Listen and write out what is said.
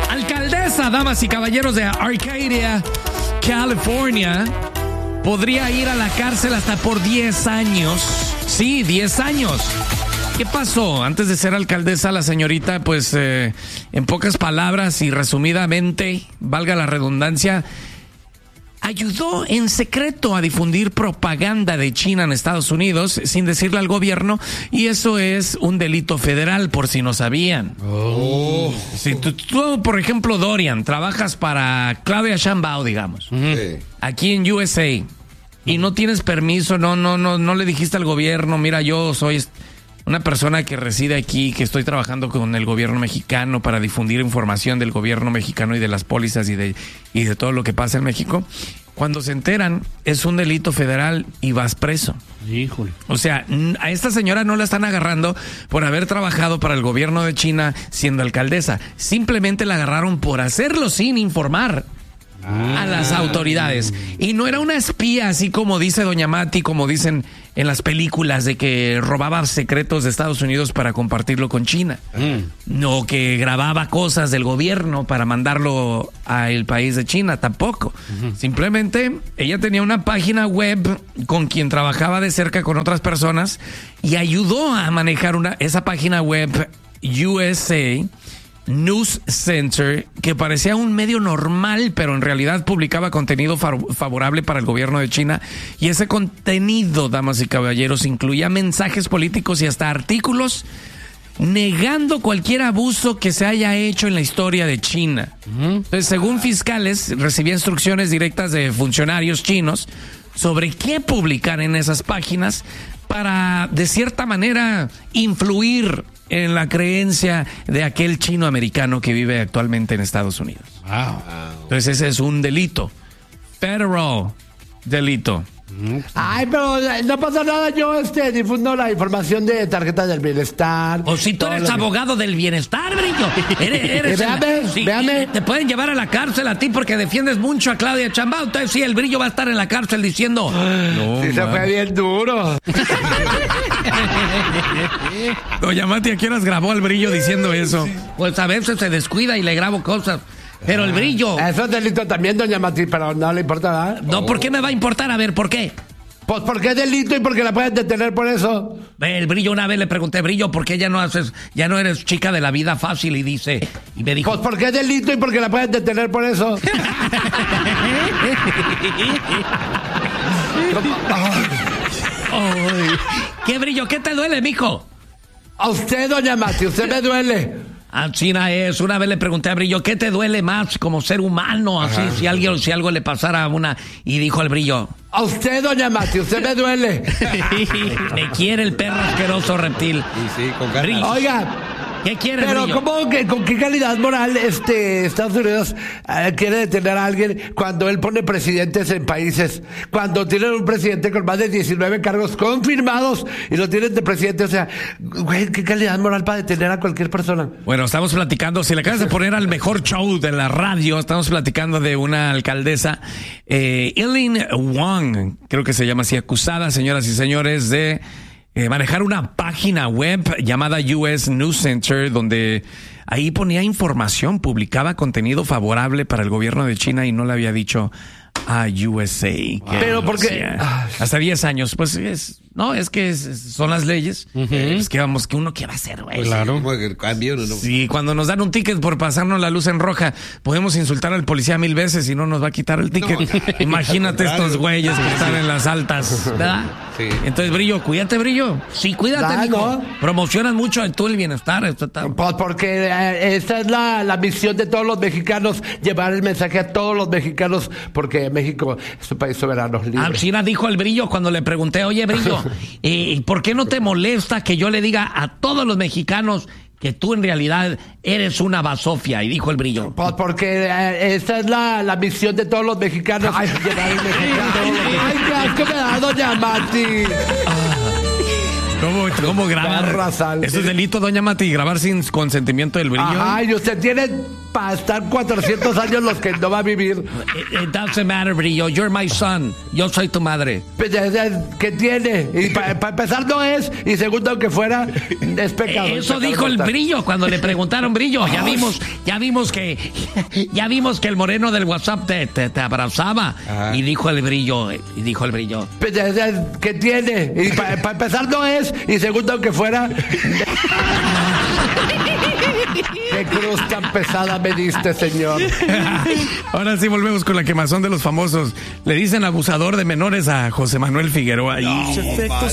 Alcaldesa, damas y caballeros de Arcadia, California, podría ir a la cárcel hasta por 10 años. Sí, 10 años. ¿Qué pasó? Antes de ser alcaldesa, la señorita, pues, en pocas palabras y resumidamente, valga la redundancia, ayudó en secreto a difundir propaganda de China en Estados Unidos sin decirle al gobierno, y eso es un delito federal, por si no sabían. Oh. Si tú, por ejemplo, Dorian, trabajas para Claudia Sheinbaum, digamos, aquí en USA, y no tienes permiso, no le dijiste al gobierno, mira, yo soy una persona que reside aquí, que estoy trabajando con el gobierno mexicano para difundir información del gobierno mexicano y de las pólizas y de todo lo que pasa en México. Cuando se enteran, es un delito federal y vas preso. Híjole. O sea, a esta señora no la están agarrando por haber trabajado para el gobierno de China siendo alcaldesa. Simplemente la agarraron por hacerlo sin informar a las autoridades. Y no era una espía, así como dice doña Mati, como dicen en las películas, de que robaba secretos de Estados Unidos para compartirlo con China. No, que grababa cosas del gobierno para mandarlo al país de China, tampoco. Simplemente ella tenía una página web con quien trabajaba de cerca con otras personas y ayudó a manejar esa página web USA News Center, que parecía un medio normal, pero en realidad publicaba contenido favorable para el gobierno de China. Y ese contenido, damas y caballeros, incluía mensajes políticos y hasta artículos negando cualquier abuso que se haya hecho en la historia de China. Entonces, según fiscales, recibía instrucciones directas de funcionarios chinos sobre qué publicar en esas páginas para, de cierta manera, influir en la creencia de aquel chino americano que vive actualmente en Estados Unidos. Wow. Entonces ese es un delito. Federal delito. Ay, pero no pasa nada, yo difundo la información de tarjetas del bienestar. O si tú eres abogado del bienestar, Brillo. Véame. Te pueden llevar a la cárcel a ti porque defiendes mucho a Claudia Sheinbaum. Entonces sí, el Brillo va a estar en la cárcel diciendo... No, sí, se fue bien duro. Doña Mati, ¿a qué horas grabó al Brillo diciendo eso? Pues a veces se descuida y le grabo cosas. Pero el Brillo... Eso es delito también, doña Mati, pero no le importa nada. No, ¿por qué me va a importar? A ver, ¿por qué? Pues porque es delito y porque la pueden detener por eso. El Brillo, una vez le pregunté, Brillo, ¿por qué ya no eres chica de la vida fácil? Y me dijo... Pues porque es delito y porque la pueden detener por eso. ¿Qué, Brillo? ¿Qué te duele, mijo? A usted, doña Mati, usted me duele. China es, una vez le pregunté a Brillo, ¿qué te duele más como ser humano? Así, si algo le pasara a una, y dijo el Brillo, a usted, doña Mati, usted me duele. Me quiere el perro asqueroso reptil. Sí, con ganas. Oiga, ¿qué quiere, pero Brillo? ¿cómo que con qué calidad moral Estados Unidos quiere detener a alguien cuando él pone presidentes en países? Cuando tienen un presidente con más de 19 cargos confirmados y lo tienen de presidente, o sea, güey, ¿qué calidad moral para detener a cualquier persona? Bueno, estamos platicando, si le acabas de poner al mejor show de la radio, estamos platicando de una alcaldesa, Eileen Wong, creo que se llama así, acusada, señoras y señores, de manejar una página web llamada US News Center, donde ahí ponía información, publicaba contenido favorable para el gobierno de China y no le había dicho a USA. Pero porque hasta 10 años, pues es que son las leyes. Es que vamos, que uno qué va a hacer, güey. Claro. Sí, cuando nos dan un ticket por pasarnos la luz en roja, podemos insultar al policía 1000 veces y no nos va a quitar el ticket. No, imagínate estos güeyes que están en las altas, ¿verdad? Sí. Entonces, Brillo, cuídate, Brillo. Sí, cuídate, amigo. Promocionas mucho tú el bienestar. Pues porque esa es la misión de todos los mexicanos, llevar el mensaje a todos los mexicanos, porque México es un país soberano, libre. China dijo el Brillo cuando le pregunté, oye, Brillo, ¿por qué no te molesta que yo le diga a todos los mexicanos que tú en realidad eres una basofia? Y dijo el Brillo, pues porque esa es la misión de todos los mexicanos, llevar el mensaje a todos los mexicanos. Ay, qué asco me da, doña Mati. ¿Cómo ¿Cómo grabar? Eso es delito, doña Mati, grabar sin consentimiento del Brillo. Ajá, y usted tiene para estar 400 años los que no va a vivir. It doesn't matter, Brillo. You're my son. Yo soy tu madre. Pues, ¿qué tiene? Y para empezar no es, y segundo, aunque fuera, es pecado. Eso dijo el Brillo cuando le preguntaron, Brillo. Ya vimos que el moreno del WhatsApp te abrazaba. Ajá. Y dijo el Brillo. Pues, ¿qué tiene? Y para empezar no es, y segundo, aunque fuera. Qué cruz tan pesada me diste, señor. Ahora sí volvemos con la quemazón de los famosos. Le dicen abusador de menores a José Manuel Figueroa.